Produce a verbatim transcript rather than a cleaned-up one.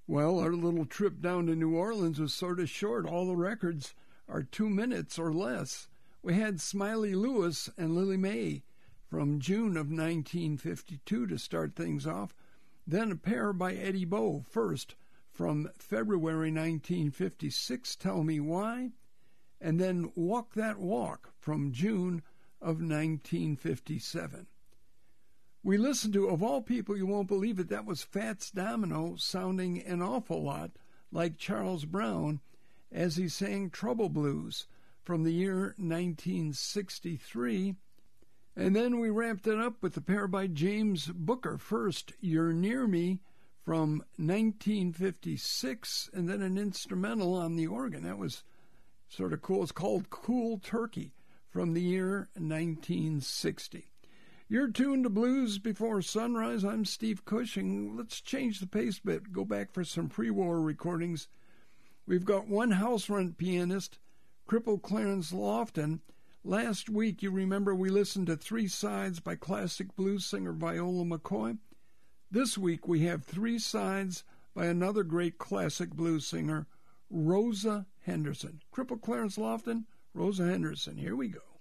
Well, our little trip down to New Orleans was sort of short. All the records are two minutes or less. We had Smiley Lewis and Lily Mae from June of nineteen fifty-two to start things off. Then a pair by Eddie Bo, first from February nineteen fifty-six, Tell Me Why, and then Walk That Walk from June of nineteen fifty-seven. We listened to, of all people, you won't believe it, that was Fats Domino sounding an awful lot like Charles Brown as he sang Trouble Blues from the year nineteen sixty-three. And then we wrapped it up with a pair by James Booker. First, You're Near Me from nineteen fifty-six, and then an instrumental on the organ. That was sort of cool. It's called Cool Turkey from the year nineteen sixty. You're tuned to Blues Before Sunrise. I'm Steve Cushing. Let's change the pace a bit, go back for some pre-war recordings. We've got one house rent pianist, cripple Clarence Lofton. Last week, you remember we listened to Three Sides by classic blues singer Viola McCoy. This week, we have Three Sides by another great classic blues singer, Rosa Henderson. Cripple Clarence Lofton, Rosa Henderson. Here we go.